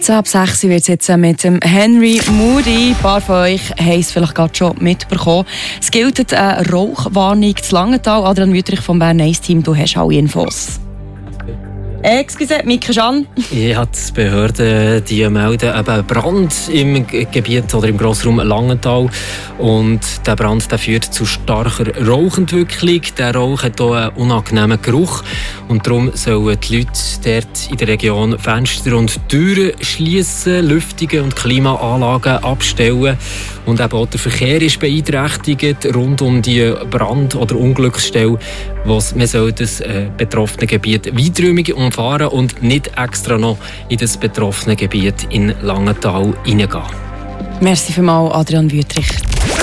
15 ab 6 wird es jetzt mit dem Henry Moody. Ein paar von euch haben es vielleicht gerade schon mitbekommen. Es gilt eine Rauchwarnung zu Langenthal. Adrian Wüttrich vom Bern 1 Team, du hast alle Infos. Excuse, Mike Jean. Ja, die Behörden die melden eben Brand im Gebiet oder im Grossraum Langenthal. Und der Brand der führt zu starker Rauchentwicklung. Der Rauch hat auch einen unangenehmen Geruch. Und darum sollen die Leute dort in der Region Fenster und Türen schliessen, Lüftungen und Klimaanlagen abstellen. Und eben auch der Verkehr ist beeinträchtigt rund um die Brand- oder Unglücksstelle. Man soll das betroffene Gebiet weiträumig umfahren und nicht extra noch in das betroffene Gebiet in Langenthal hineingehen. Merci vielmals, Adrian Wüttrich.